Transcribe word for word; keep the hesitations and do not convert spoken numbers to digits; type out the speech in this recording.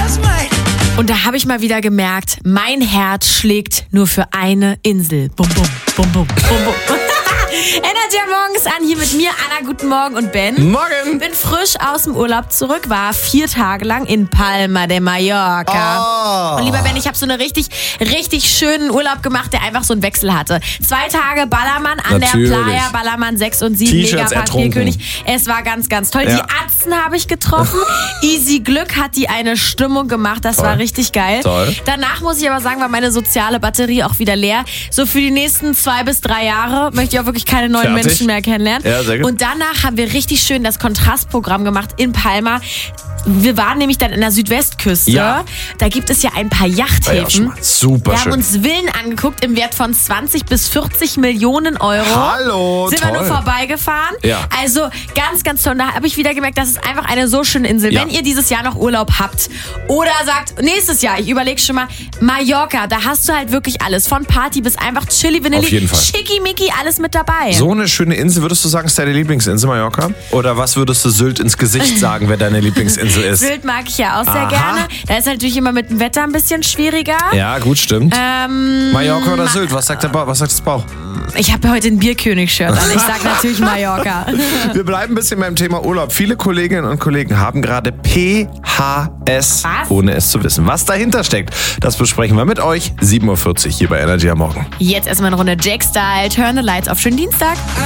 Und da habe ich mal wieder gemerkt, mein Herz schlägt nur für eine Insel. Bum, bum, bum, bum, bum, bum. Energy morgens an, hier mit mir, Anna, guten Morgen und Ben. Morgen. Bin frisch aus dem Urlaub zurück, war vier Tage lang in Palma de Mallorca. Oh. Und lieber Ben, ich habe so einen richtig, richtig schönen Urlaub gemacht, der einfach so einen Wechsel hatte. Zwei Tage Ballermann an Natürlich. der Playa, Ballermann sechs und sieben, T-Shirts Mega-Papierkönig. Es war ganz, ganz toll. Ja. Die Atzen habe ich getroffen. Easy Glück hat die eine Stimmung gemacht, das Toll. war richtig geil. Toll. Danach muss ich aber sagen, war meine soziale Batterie auch wieder leer. So für die nächsten zwei bis drei Jahre möchte ich auch wirklich keine neuen Fertig. Menschen mehr kennenlernen. Ja, sehr gut. Und danach haben wir richtig schön das Kontrastprogramm gemacht in Palma. Wir waren nämlich dann in der Südwestküste. Ja. Da gibt es ja ein paar War ja auch schon Yachthäfen. mal super Wir schön. haben uns Villen angeguckt im Wert von zwanzig bis vierzig Millionen Euro. Hallo, Sind toll. wir nur vorbeigefahren. Ja. Also ganz, ganz toll. Und da habe ich wieder gemerkt, das ist einfach eine so schöne Insel. Ja. Wenn ihr dieses Jahr noch Urlaub habt oder sagt, nächstes Jahr, ich überlege schon mal, Mallorca, da hast du halt wirklich alles. Von Party bis einfach chilli vanilli, Auf jeden Fall. schickimicki, alles mit dabei. So eine schöne Insel, würdest du sagen, ist deine Lieblingsinsel, Mallorca? Oder was würdest du Sylt ins Gesicht sagen, wer deine Lieblingsinsel ist? Sylt mag ich ja auch sehr Aha. gerne. Da ist natürlich immer mit dem Wetter ein bisschen schwieriger. Ja, gut, stimmt. Ähm, Mallorca oder Sylt? Was sagt der Bauch? Was sagt das Bauch? ich habe heute ein Bierkönig-Shirt an. Ich sag natürlich Mallorca. Wir bleiben ein bisschen beim Thema Urlaub. Viele Kolleginnen und Kollegen haben gerade P H S, Was? ohne es zu wissen. Was dahinter steckt, das besprechen wir mit euch. sieben Uhr vierzig hier bei Energy am Morgen. Jetzt erstmal eine Runde Jack Style. Turn the Lights auf. Schönen Dienstag.